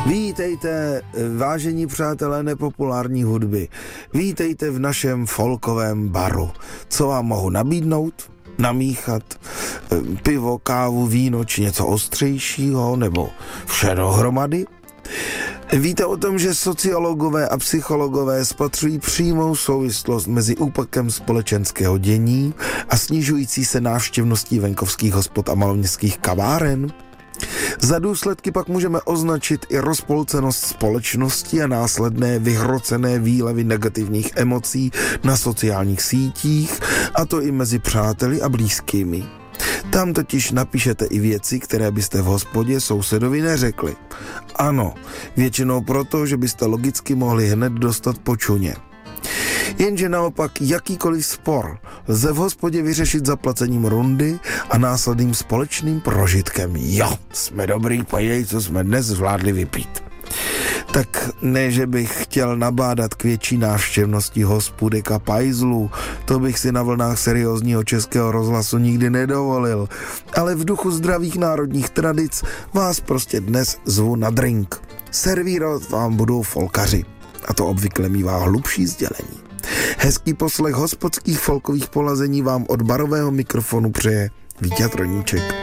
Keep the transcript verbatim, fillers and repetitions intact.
Vítejte, vážení přátelé nepopulární hudby. Vítejte v našem folkovém baru. Co vám mohu nabídnout? Namíchat pivo, kávu, víno či něco ostřejšího nebo vše dohromady? Víte o tom, že sociologové a psychologové spatřují přímou souvislost mezi úpadkem společenského dění a snižující se návštěvností venkovských hospod a maloměstských kaváren? Za důsledky pak můžeme označit i rozpolcenost společnosti a následné vyhrocené výlevy negativních emocí na sociálních sítích, a to i mezi přáteli a blízkými. Tam totiž napíšete i věci, které byste v hospodě sousedovi neřekli. Ano, většinou proto, že byste logicky mohli hned dostat po čuně. Jenže naopak jakýkoliv spor lze v hospodě vyřešit zaplacením rundy a následným společným prožitkem. Jo, jsme dobrý, pojď, co jsme dnes zvládli vypít. Tak ne, že bych chtěl nabádat k větší návštěvnosti hospůdek a pajzlů, to bych si na vlnách seriózního Českého rozhlasu nikdy nedovolil, ale v duchu zdravých národních tradic vás prostě dnes zvu na drink. Servírovat vám budou folkaři, a to obvykle mívá hlubší sdělení. Hezký poslech hospodských folkových polazení vám od barového mikrofonu přeje Vítěz Roníček.